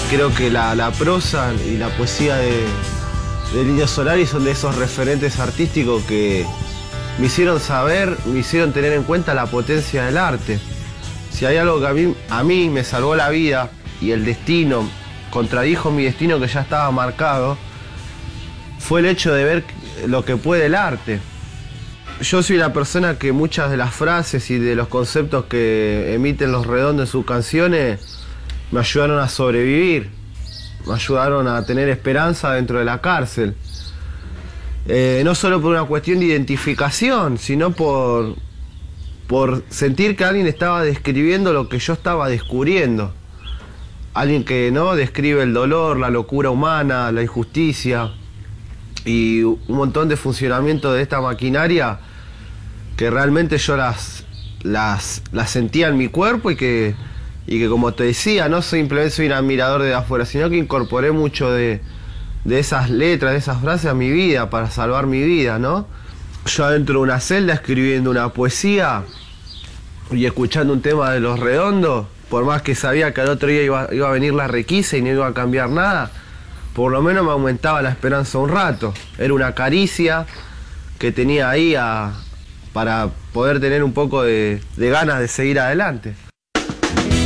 Creo que la prosa y la poesía del Indio Solari son de esos referentes artísticos que me hicieron saber, me hicieron tener en cuenta la potencia del arte. Si hay algo que a mí me salvó la vida y el destino, contradijo mi destino que ya estaba marcado, fue el hecho de ver lo que puede el arte. Yo soy una persona que muchas de las frases y de los conceptos que emiten Los Redondos en sus canciones me ayudaron a sobrevivir, me ayudaron a tener esperanza dentro de la cárcel. No solo por una cuestión de identificación, sino por sentir que alguien estaba describiendo lo que yo estaba descubriendo. Alguien que no describe el dolor, la locura humana, la injusticia y un montón de funcionamiento de esta maquinaria que realmente yo las sentía en mi cuerpo y que como te decía, no simplemente soy un admirador de afuera, sino que incorporé mucho de esas letras, de esas frases a mi vida para salvar mi vida, ¿no? Yo adentro de una celda escribiendo una poesía y escuchando un tema de Los Redondos, por más que sabía que al otro día iba a venir la requisa y no iba a cambiar nada, por lo menos me aumentaba la esperanza un rato. Era una caricia que tenía ahí para poder tener un poco de ganas de seguir adelante.